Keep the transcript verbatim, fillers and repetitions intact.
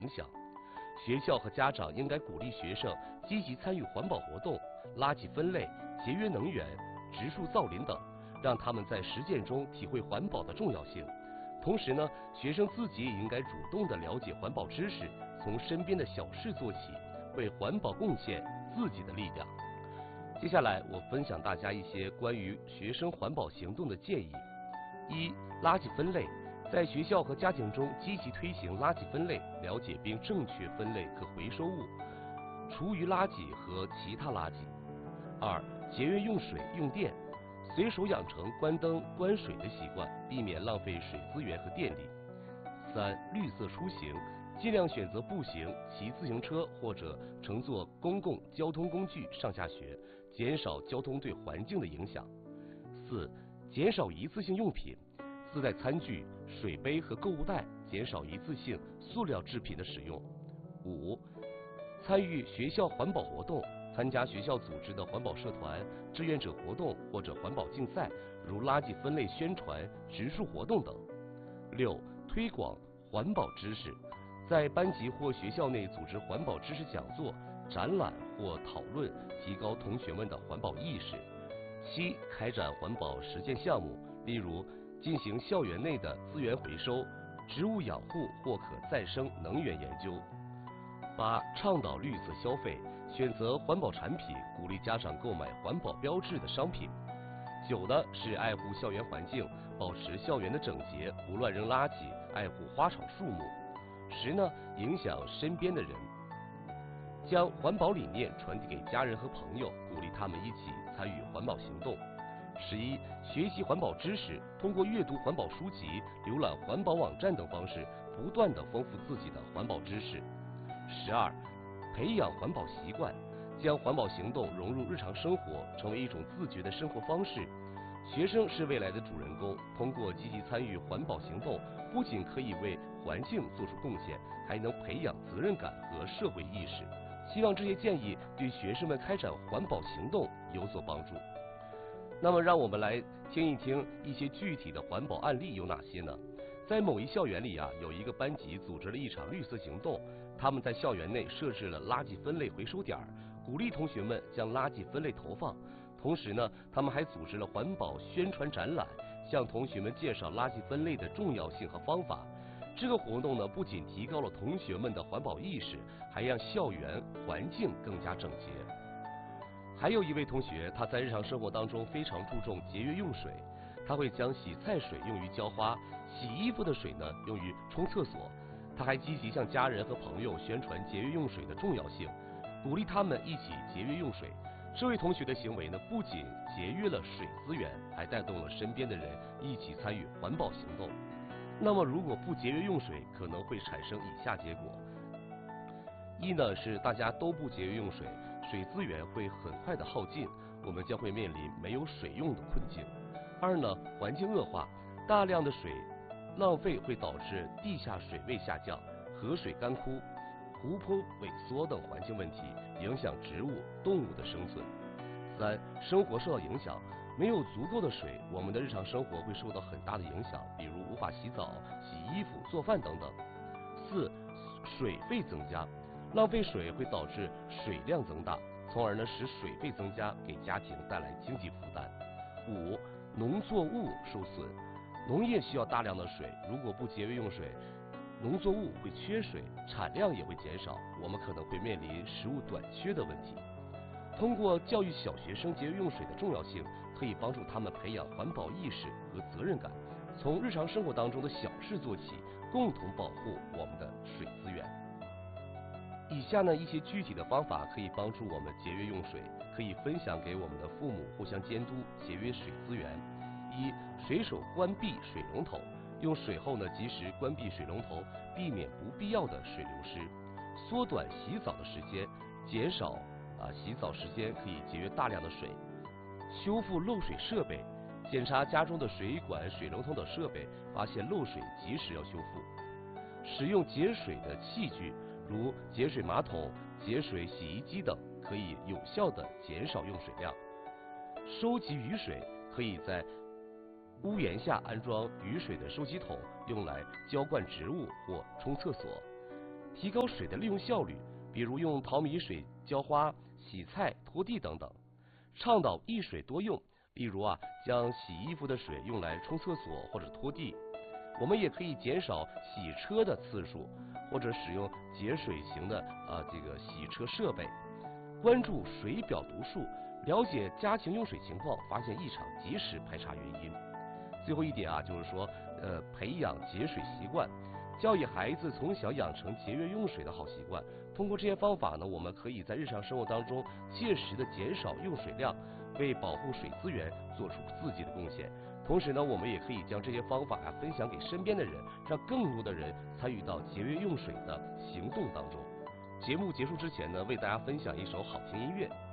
影响。学校和家长应该鼓励学生积极参与环保活动，垃圾分类、节约能源、植树造林等，让他们在实践中体会环保的重要性。同时呢，学生自己也应该主动地了解环保知识，从身边的小事做起，为环保贡献自己的力量。接下来我分享大家一些关于学生环保行动的建议。一、垃圾分类，在学校和家庭中积极推行垃圾分类，了解并正确分类可回收物、厨余垃圾和其他垃圾。二、节约用水用电，随手养成关灯关水的习惯，避免浪费水资源和电力。三、绿色出行，尽量选择步行、骑自行车或者乘坐公共交通工具上下学，减少交通对环境的影响。四、减少一次性用品，自带餐具、水杯和购物袋，减少一次性塑料制品的使用。五、参与学校环保活动，参加学校组织的环保社团、志愿者活动或者环保竞赛，如垃圾分类宣传、植树活动等。六、推广环保知识，在班级或学校内组织环保知识讲座、展览或讨论，提高同学们的环保意识。七、开展环保实践项目，例如进行校园内的资源回收、植物养护或可再生能源研究。八、倡导绿色消费，选择环保产品，鼓励家长购买环保标志的商品。九呢是爱护校园环境，保持校园的整洁，不乱扔垃圾，爱护花草树木。十呢影响身边的人，将环保理念传递给家人和朋友，鼓励他们一起参与环保行动。十一、学习环保知识，通过阅读环保书籍、浏览环保网站等方式，不断地丰富自己的环保知识。十二、培养环保习惯，将环保行动融入日常生活，成为一种自觉的生活方式。学生是未来的主人公，通过积极参与环保行动，不仅可以为环境做出贡献，还能培养责任感和社会意识。希望这些建议对学生们开展环保行动有所帮助。那么让我们来听一听一些具体的环保案例有哪些呢？在某一校园里啊，有一个班级组织了一场绿色行动，他们在校园内设置了垃圾分类回收点，鼓励同学们将垃圾分类投放。同时呢，他们还组织了环保宣传展览，向同学们介绍垃圾分类的重要性和方法。这个活动呢，不仅提高了同学们的环保意识，还让校园环境更加整洁。还有一位同学，他在日常生活当中非常注重节约用水，他会将洗菜水用于浇花，洗衣服的水呢用于冲厕所。他还积极向家人和朋友宣传节约用水的重要性，鼓励他们一起节约用水。这位同学的行为呢，不仅节约了水资源，还带动了身边的人一起参与环保行动。那么如果不节约用水，可能会产生以下结果：一呢是大家都不节约用水，水资源会很快的耗尽，我们将会面临没有水用的困境。二呢，环境恶化，大量的水浪费会导致地下水位下降、河水干枯、湖泊萎缩等环境问题，影响植物、动物的生存。三、生活受到影响，没有足够的水，我们的日常生活会受到很大的影响，比如无法洗澡、洗衣服、做饭等等。四、水费增加，浪费水会导致水量增大，从而呢使水费增加，给家庭带来经济负担。五、农作物受损，农业需要大量的水，如果不节约用水，农作物会缺水，产量也会减少，我们可能会面临食物短缺的问题。通过教育小学生节约用水的重要性，可以帮助他们培养环保意识和责任感，从日常生活当中的小事做起，共同保护我们的水资源。以下呢一些具体的方法可以帮助我们节约用水，可以分享给我们的父母互相监督节约水资源。一、随手关闭水龙头，用水后呢及时关闭水龙头，避免不必要的水流失，缩短洗澡的时间，减少啊洗澡时间，可以节约大量的水。修复漏水设备，检查家中的水管、水龙头等设备，发现漏水及时要修复。使用节水的器具，如节水马桶、节水洗衣机等，可以有效的减少用水量。收集雨水，可以在屋檐下安装雨水的收集桶，用来浇灌植物或冲厕所。 提高水的利用效率，比如用淘米水浇花、洗菜、拖地等等。倡导一水多用，例如啊，将洗衣服的水用来冲厕所或者拖地。我们也可以减少洗车的次数，或者使用节水型的啊这个洗车设备。关注水表读数，了解家庭用水情况，发现异常，及时排查原因。最后一点啊，就是说，呃，培养节水习惯，教育孩子从小养成节约用水的好习惯。通过这些方法呢，我们可以在日常生活当中切实的减少用水量，为保护水资源做出自己的贡献。同时呢，我们也可以将这些方法啊分享给身边的人，让更多的人参与到节约用水的行动当中。节目结束之前呢，为大家分享一首好听音乐。